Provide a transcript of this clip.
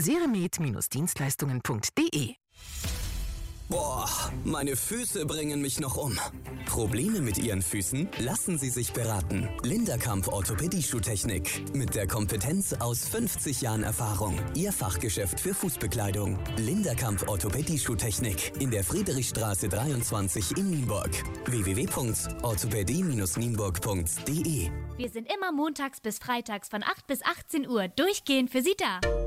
Seremed-Dienstleistungen.de. Boah, meine Füße bringen mich noch um. Probleme mit Ihren Füßen? Lassen Sie sich beraten. Linderkamp Orthopädie-Schuhtechnik. Mit der Kompetenz aus 50 Jahren Erfahrung. Ihr Fachgeschäft für Fußbekleidung. Linderkamp Orthopädie-Schuhtechnik. In der Friedrichstraße 23 in Nienburg. www.orthopädie-nienburg.de. Wir sind immer montags bis freitags von 8 bis 18 Uhr durchgehend für Sie da.